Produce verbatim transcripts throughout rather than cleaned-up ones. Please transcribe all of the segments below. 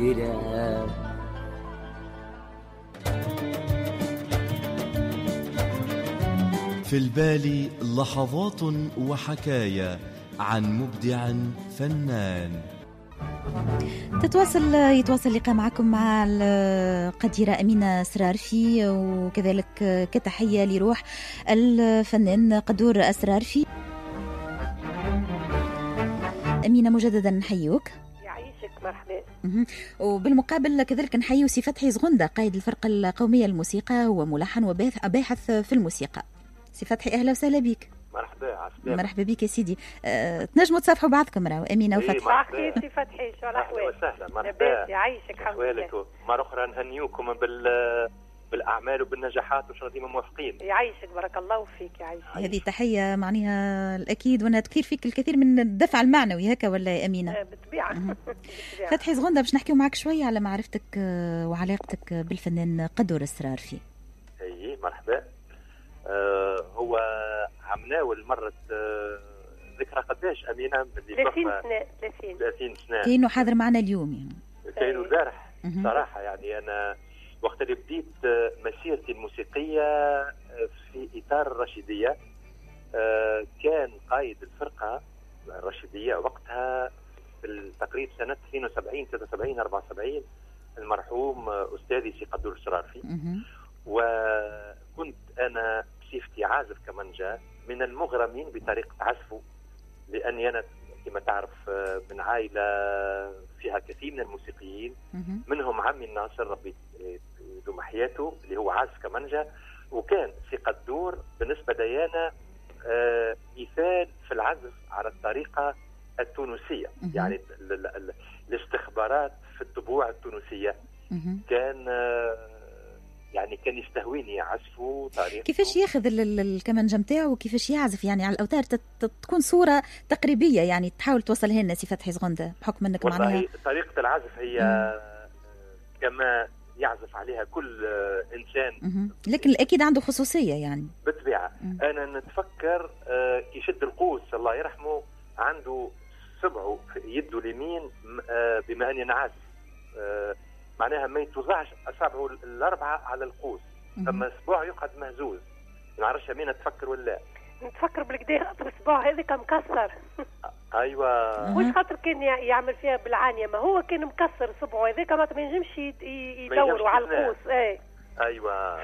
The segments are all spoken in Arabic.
في البال لحظات وحكايا عن مبدع فنان. تتواصل يتواصل لقاء معكم مع القديرة أمينة سرارفي، وكذلك كتحية لروح الفنان قدور أسرارفي. أمينة مجددا نحيوك. يعيشك، مرحبا. وبالمقابل كذلك نحيي سي فتحي زغندة قائد الفرقة القومية للموسيقى، هو ملحن وباحث في الموسيقى. سي فتحي أهلا وسهلا بك. مرحبا عسلامة. مرحبا بك يا سيدي. أه، تنجموا تصافحوا بعضكم راهو أمينة وفتحي. مرحبا سي فتحي، شو الأحوال؟ أهلا وسهلا. مرحبا. يعيشك. أحوالك. مرة أخرى نهنيوكم بال بالأعمال وبالنجاحات، وإن شاء الله ديما موفقين. يعيشك، بارك الله فيك. يعيشك. هذه تحية معناها الأكيد، وأنها تثير فيك الكثير من الدفع المعنوي، هكا ولا يا أمينة؟ أه بالطبيعة. فتحي زغندة، باش نحكيو معك شوية على معرفتك وعلاقتك بالفنان قدور السرارفي. أي مرحبا. آه هو عمناول مرة آه ذكرى قداش أمينة؟ ثلاثين سنة. ثلاثين سنة. كأنه حاضر معنا اليوم يعني. كأنه البارح صراحة. يعني أنا وقت اللي بديت مسيرتي الموسيقية في إطار الرشيدية، آه كان قائد الفرقة الرشيدية وقتها في تقريبا سنة اثنين وسبعين ثلاثة وسبعين أربعة وسبعين المرحوم أستاذي سي قدور السرارفي. وكنت أنا بصفتي عازف كمانجا من المغرمين بطريقة عزفه، لأني أنا كما تعرف من عائلة فيها كثير من الموسيقيين، منهم عمي الناصر ربي يدوم حياته اللي هو عازف كمانجا. وكان سي قدور بالنسبة ليانا آه مثال في العزف على الطريقة التونسية، يعني ال ال ال الاستخبارات في الطبوع التونسية. كان آه يعني كان يستهويني عزفه طريقته. كيفاش ياخذ الكمانجة نتاعو وكيفاش يعزف يعني على الأوتار، تكون صورة تقريبية يعني تحاول توصلها لنا سي فتحي زغندة بحكم انك معناها طريقة العزف هي مم. كما يعزف عليها كل إنسان، مم. لكن أكيد عنده خصوصية يعني بالطبيعة. أنا نتفكر يشد القوس الله يرحمه، عنده صبعه في يده اليمين بما أني أنا عازف، معناها ما يتوزعش أصابعه الأربعة على القوس، أما أسبوع يقعد مهزوز. ما نعرفش أمينة تفكر ولا؟ نتفكر بالكدا خاطر الصباع هذاك مكسر. ايوه. واش خاطر كان يعمل فيها بالعانيه، ما هو كان مكسر صبعه هذاك ما ينجمش يدوروا على القوس. اي ايوه. ف...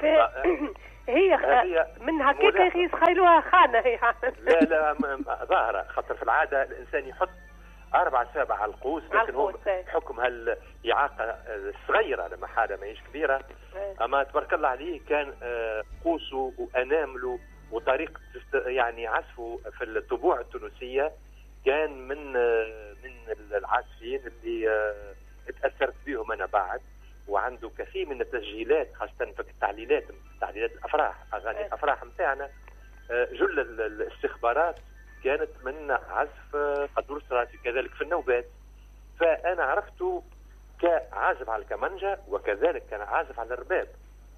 هي خ... من هكاك يخيلوها خانه هي. لا لا ظاهره، خاطر في العاده الانسان يحط اربع سابع على القوس، لكن هو بحكم هالاعاقه الصغيره لما حاله ماهيش كبيره. اما تبارك الله عليه كان قوسه وانامله وطريقه يعني عزفه في الطبوع التونسيه كان من من العازفين اللي اتاثرت بهم انا بعد. وعنده كثير من التسجيلات خاصه في التعليلات تعليلات الافراح، اغاني الافراح نتاعنا جل الاستخبارات كانت من عزف قدور السرارفي، كذلك في النوبات. فانا عرفته كعازف على الكمانجا وكذلك كان عازف على الرباب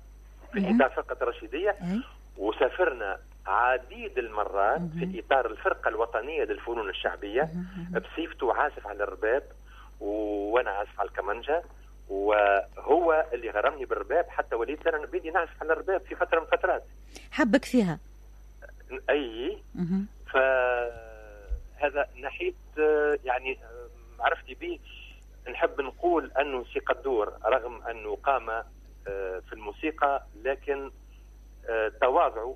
في اطار فرقه الرشيديه. وسافرنا عديد المرات في إطار الفرقة الوطنية للفنون الشعبية بصيفته عازف على الرباب وأنا عازف على الكمانجا، وهو اللي غرمني بالرباب حتى وليت أنا بدي نعزف على الرباب في فترة من فترات. حبك فيها؟ أي. فهذا نحيت يعني عرفتي به. نحب نقول أنه سي قدور رغم أنه قام في الموسيقى لكن تواضعه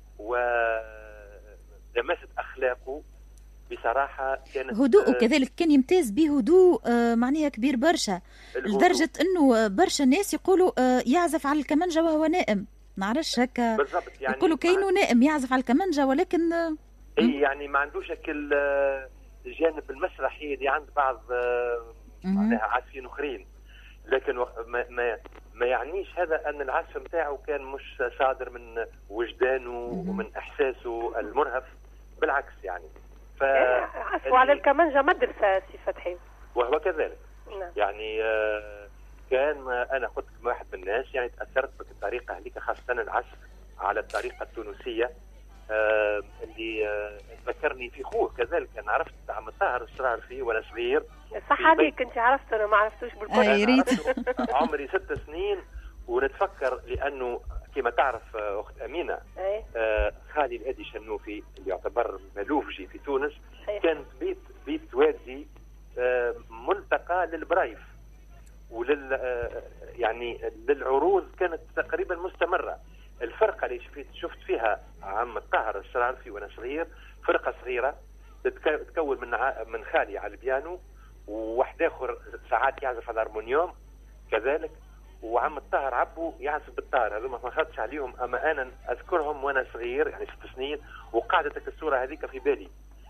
ودماسة أخلاقه بصراحة كانت هدوء، كذلك كان يمتاز بهدوء معناها كبير برشا، لدرجة أنه برشا ناس يقولوا يعزف على الكمانجة وهو نائم. نعرفش هكا بالضبط، يعني يقولوا كأنه نائم يعزف على الكمانجة، ولكن إيه يعني ما عندوش هكا الجانب المسرحي اللي عند بعض معناها عازفين أخرين. لكن ما, ما ما يعنيش هذا أن العزف نتاعو كان مش صادر من وجدانه ومن إحساسه المرهف، بالعكس يعني. ف عزفوا على الكمانجة مدرسة سي فتحي، وهو كذلك. نعم. يعني آه كان أنا قلت واحد من الناس يعني تأثرت بالطريقة هذيك، خاصة العزف على الطريقة التونسية آه اللي آه ذكرني في خوه كذلك. انا عرفت عم الطاهر السرار فيه وانا صغير. صح عليك انت عرفت، انا ما عرفتوش بالكل. يا ريت. عمري ست سنين ونتفكر لانه كما تعرف اخت امينه آه خالي الهادي شنوفي اللي يعتبر ملوفجي في تونس كانت بيت بيت والدي آه ملتقى للبرايف ولل آه يعني للعروض كانت تقريبا مستمره. الفرقه اللي شفت فيها عم الطاهر الشرارفي وانا صغير فرقه صغيره تتكون من من خالي على البيانو وواحد اخر ساعات يعزف على الهارمونيوم كذلك، وعم الطاهر عبو يعزف بالطار. هذوما ما خدتش عليهم اما انا اذكرهم وانا صغير يعني ست سنين وقعدتك الصوره هذيك في بالي.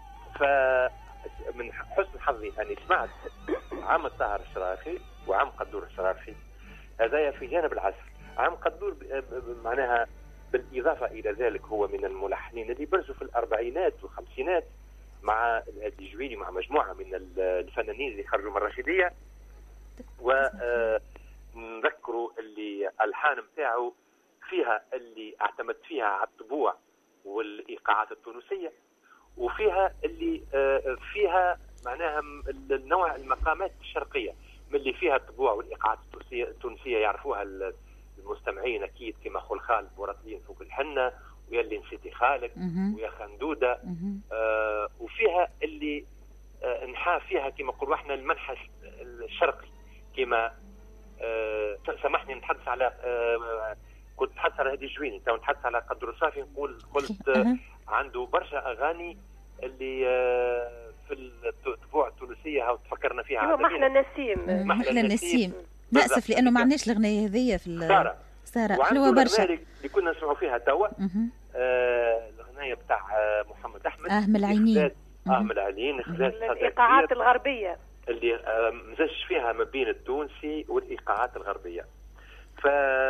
فمن حسن حظي اني سمعت عم الطاهر الشرارفي وعم قدور الشرارفي هذايا في جانب العزف. عم قدور معناها بالاضافه الى ذلك هو من الملحنين اللي برزوا في الاربعينات والخمسينات مع الهادي جويني مع مجموعه من الفنانين اللي خرجوا من الرشيديه. و نذكروا اللي الحان نتاعو فيها اللي اعتمد فيها على الطبوع والايقاعات التونسيه وفيها اللي فيها معناها النوع المقامات الشرقيه من اللي فيها الطبوع والايقاعات التونسيه يعرفوها المستمعين اكيد كما خلخال بورطلين فوق الحنه ويا اللي نسيتي خالك ويا خندوده. آه وفيها اللي آه نحا فيها كما نقولوا احنا المنحى الشرقي كما آه سامحني نتحدث على آه كنت نتحدث على هادي جويني تو نتحدث على قدر الصافي نقول قلت آه عنده برشا اغاني اللي آه في الطبوع التونسيه هاو تفكرنا فيها ايوه محلى النسيم. محلى النسيم ناسف لانه ما عندناش الاغنيه هذيا في ساره ساره حلوه برشا اللي كنا نسمعوا فيها توا آه الاغنيه بتاع آه محمد احمد اه من العينين اه من العينين الايقاعات الغربيه اللي آه مزج فيها ما بين التونسي والايقاعات الغربيه. ف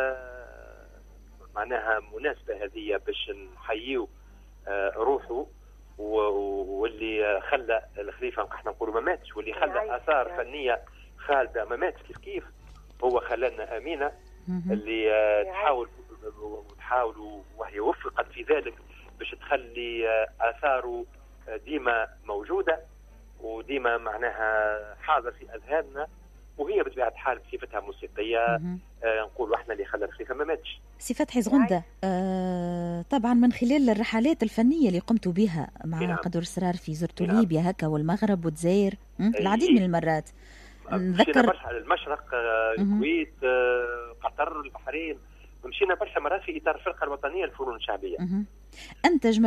معناها مناسبه هذه باش نحييو آه روحه واللي خلى الخليفه احنا نقولوا ما ماتش واللي خلى اثار يعني. فنيه خالده ما ماتش كيف كيف هو خلانا امينه اللي آه تحاول وتحاول وهي وفقت في ذلك باش تخلي آه اثاره ديما موجوده وديما معناها حاضر في اذهاننا وهي بطبيعه الحال بصفتها موسيقيه آه نقولوا احنا اللي خلى الخليفه ما ماتش. سي فتحي زغنده آه طبعا من خلال الرحلات الفنيه اللي قمتوا بها مع نعم. قدور الشرارفي زرتوا نعم. ليبيا هكا والمغرب والجزائر العديد من المرات. نذكر برشا على المشرق آه الكويت آه قطر البحرين مشينا برشا مرات في اطار الفرقه الوطنيه للفنون الشعبيه. انتج